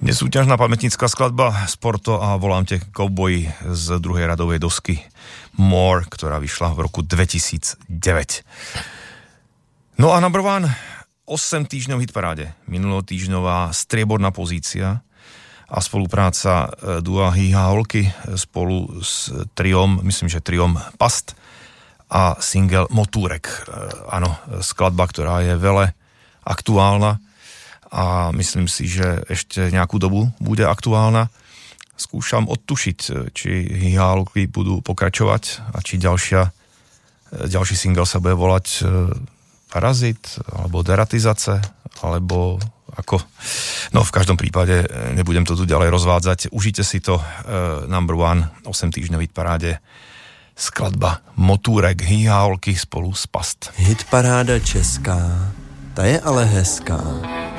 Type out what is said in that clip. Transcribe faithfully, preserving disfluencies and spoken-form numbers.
Nesúťažná pamätnícka skladba Sporto a Volám te cowboy z druhej radovej dosky More, ktorá vyšla v roku dvetisícdeväť. No a number one, osem týždňov hitparáde. Minulotýždňová strieborná pozícia a spolupráca dua Hýha Holky spolu s triom, myslím, že triom Past a single Motúrek. Áno, skladba, ktorá je veľmi aktuálna a myslím si, že ešte nejakú dobu bude aktuálna. Skúšam odtušiť, či Hýha Holky budú pokračovať a či ďalšia, ďalší single sa bude volať Parazit, alebo Deratizace, alebo ako... No v každom prípade nebudem to tu ďalej rozvádzať. Užite si to, uh, number one, osem týždňov hitparáde, skladba Motúrek Hýha Holky spolu s Past. Hitparáda česká, ta je ale hezká.